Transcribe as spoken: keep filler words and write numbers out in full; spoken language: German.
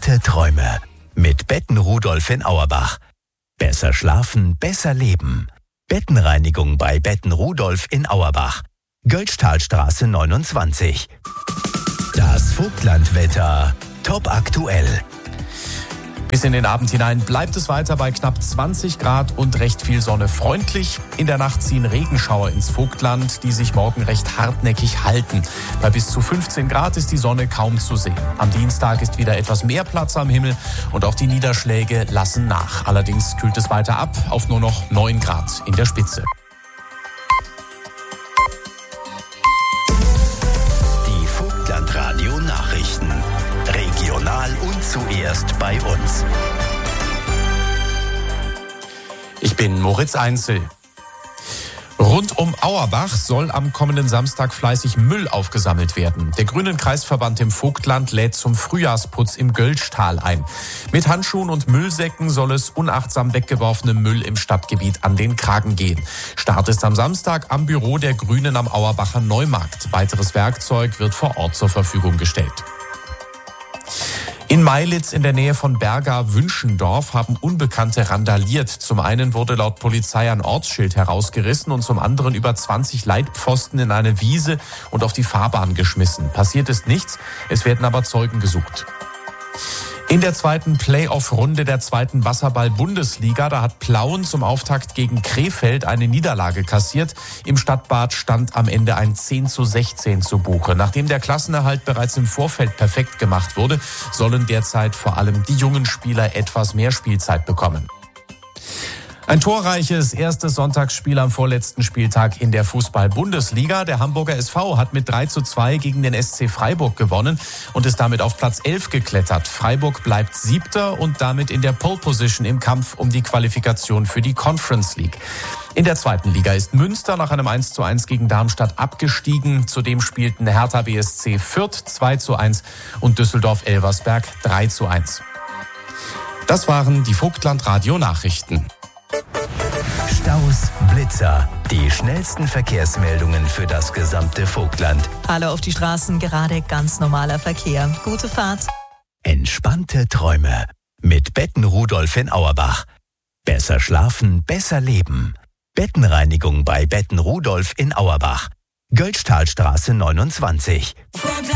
Entspannte Träume mit Betten Rudolf in Auerbach. Besser schlafen, besser leben. Bettenreinigung bei Betten Rudolf in Auerbach. Götztalstraße neunundzwanzig. Das Vogtlandwetter top aktuell. Bis in den Abend hinein bleibt es weiter bei knapp zwanzig Grad und recht viel Sonne, freundlich. In der Nacht ziehen Regenschauer ins Vogtland, die sich morgen recht hartnäckig halten. Bei bis zu fünfzehn Grad ist die Sonne kaum zu sehen. Am Dienstag ist wieder etwas mehr Platz am Himmel und auch die Niederschläge lassen nach. Allerdings kühlt es weiter ab auf nur noch neun Grad in der Spitze. Die Vogtlandradio Nachrichten. Regional und zuerst bei uns. Ich bin Moritz Einzel. Rund um Auerbach soll am kommenden Samstag fleißig Müll aufgesammelt werden. Der Grünen Kreisverband im Vogtland lädt zum Frühjahrsputz im Götztal ein. Mit Handschuhen und Müllsäcken soll es unachtsam weggeworfenem Müll im Stadtgebiet an den Kragen gehen. Start ist am Samstag am Büro der Grünen am Auerbacher Neumarkt. Weiteres Werkzeug wird vor Ort zur Verfügung gestellt. In Meilitz in der Nähe von Berga-Wünschendorf haben Unbekannte randaliert. Zum einen wurde laut Polizei ein Ortsschild herausgerissen und zum anderen über zwanzig Leitpfosten in eine Wiese und auf die Fahrbahn geschmissen. Passiert ist nichts, es werden aber Zeugen gesucht. In der zweiten Playoff-Runde der zweiten Wasserball-Bundesliga, da hat Plauen zum Auftakt gegen Krefeld eine Niederlage kassiert. Im Stadtbad stand am Ende ein zehn zu sechzehn zu Buche. Nachdem der Klassenerhalt bereits im Vorfeld perfekt gemacht wurde, sollen derzeit vor allem die jungen Spieler etwas mehr Spielzeit bekommen. Ein torreiches erstes Sonntagsspiel am vorletzten Spieltag in der Fußball-Bundesliga. Der Hamburger S V hat mit drei zu zwei gegen den S C Freiburg gewonnen und ist damit auf Platz elf geklettert. Freiburg bleibt Siebter und damit in der Pole Position im Kampf um die Qualifikation für die Conference League. In der zweiten Liga ist Münster nach einem eins zu eins gegen Darmstadt abgestiegen. Zudem spielten Hertha B S C Fürth zwei zu eins und Düsseldorf-Elversberg drei zu eins. Das waren die Vogtland-Radio-Nachrichten. Staus, Blitzer, die schnellsten Verkehrsmeldungen für das gesamte Vogtland. Alle auf die Straßen, gerade ganz normaler Verkehr. Gute Fahrt. Entspannte Träume mit Betten Rudolf in Auerbach. Besser schlafen, besser leben. Bettenreinigung bei Betten Rudolf in Auerbach. Götztalstraße neunundzwanzig.